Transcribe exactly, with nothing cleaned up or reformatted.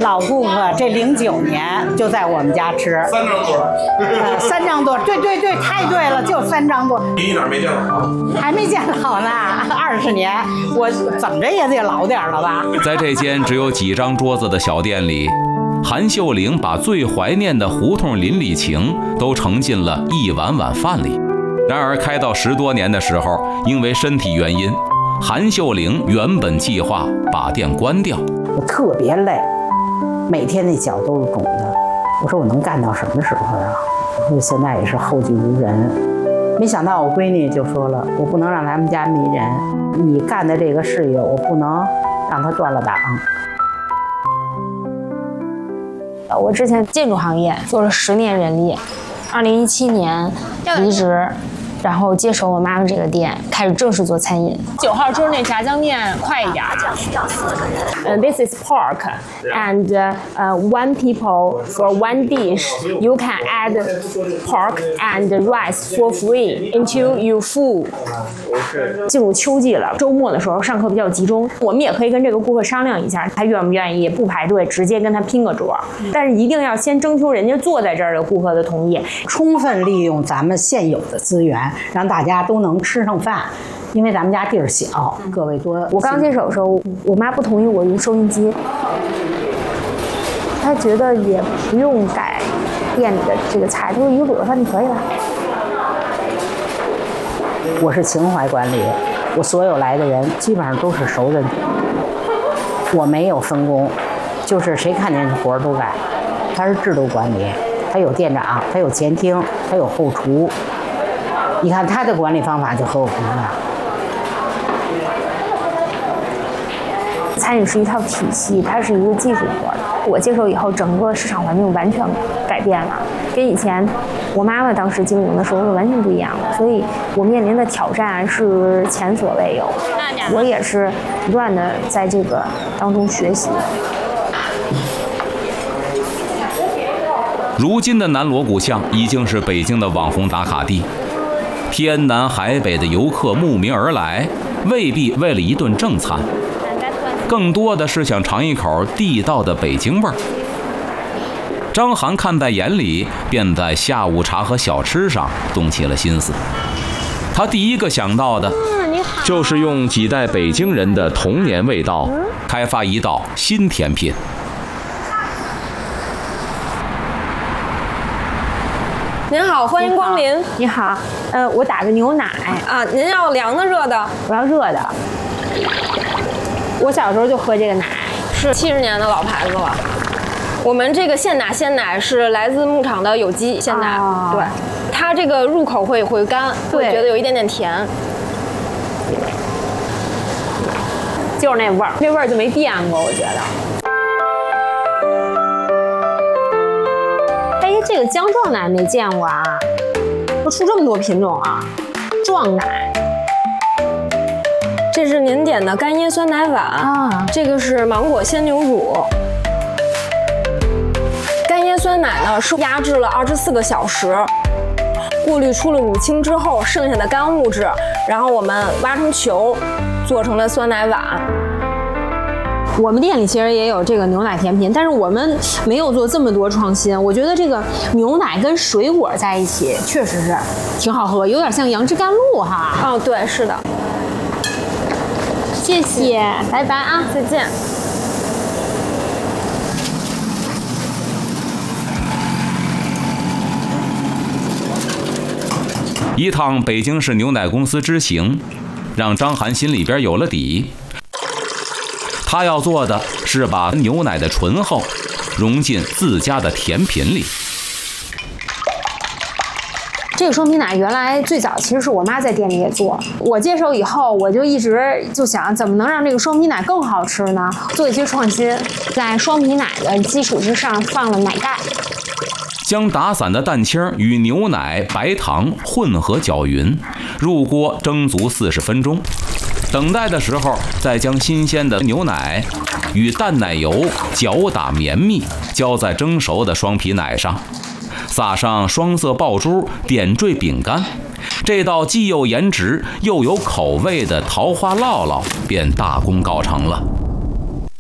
老顾客，这零九年就在我们家吃。 三张桌。 呃，三张桌，对对对，太对了，就三张桌。 你哪没见老？ 还没见老呢，二十年，我怎么着也得老点了吧？ 在这间只有几张桌子的小店里，韩秀玲把最怀念的胡同邻里情都盛进了一碗碗饭里。然而开到十多年的时候，因为身体原因，韩秀玲原本计划把店关掉。 我特别累，每天那脚都是肿的。我说我能干到什么时候啊？我说现在也是后继无人。没想到我闺女就说了，我不能让咱们家没人，你干的这个事业我不能让他断了档。 我之前建筑行业做了十年人力，二零一七年离职，然后接手我妈妈这个店，开始正式做餐饮。九号桌那炸酱面快一点。Uh, this is pork, and uh, uh, one people for one dish, you can add pork and rice for free until you full. 进入秋季了，周末的时候上课比较集中，我们也可以跟这个顾客商量一下，他愿不愿意不排队，直接跟他拼个桌。但是一定要先征求人家坐在这儿的顾客的同意， 充分利用咱们现有的资源，让大家都能吃上饭。因为咱们家地儿小，各位多。 我刚接手的时候，我妈不同意我用收音机，她觉得也不用改店里的这个菜，她说一个卤肉饭就可以了。 我是情怀管理，我所有来的人基本上都是熟人，我没有分工，就是谁看见活儿都干。它是制度管理，它有店长，它有前厅，它有后厨。你看他的管理方法就和我不一样。 餐饮是一套体系，它是一个技术活。我接手以后，整个市场环境完全改变了，跟以前我妈妈当时经营的时候是完全不一样的。所以我面临的挑战是前所未有，我也是不断的在这个当中学习。 如今的南锣鼓巷已经是北京的网红打卡地，天南海北的游客慕名而来，未必为了一顿正餐，更多的是想尝一口地道的北京味儿。张涵看在眼里，便在下午茶和小吃上动起了心思。他第一个想到的，就是用几代北京人的童年味道，开发一道新甜品。 您好，欢迎光临。 你好，呃，我打个牛奶啊，您要凉的、热的？ 我要热的。我小时候就喝这个奶， 是七十年的老牌子了。我们这个现打鲜奶是来自牧场的有机鲜奶，哦、对，它这个入口会会干，会觉得有一点点甜， 就是那味儿，那味儿就没变过，我觉得。这个姜撞奶没见过啊，都出这么多品种啊！撞奶， 这是您点的干椰酸奶碗啊，这个是芒果鲜牛乳。干椰酸奶呢是压制了二十四个小时，过滤出了乳清之后剩下的干物质，然后我们挖成球，做成了酸奶碗。 我们店里其实也有这个牛奶甜品，但是我们没有做这么多创新。我觉得这个牛奶跟水果在一起确实是挺好喝，有点像杨枝甘露哈。 哦，对，是的。 谢谢，拜拜啊， 再见。 一趟北京市牛奶公司之行，让张涵心里边有了底。他要做的是把牛奶的醇厚融进自家的甜品里。 这个双皮奶原来最早其实是我妈在店里也做，我接手以后我就一直就想怎么能让这个双皮奶更好吃呢？做一些创新，在双皮奶的基础之上放了奶盖， 将打散的蛋清与牛奶、白糖混合搅匀，入锅蒸足四十分钟。等待的时候，再将新鲜的牛奶与淡奶油搅打绵密，浇在蒸熟的双皮奶上，撒上双色爆珠，点缀饼干。这道既有颜值又有口味的桃花烙烙便大功告成了。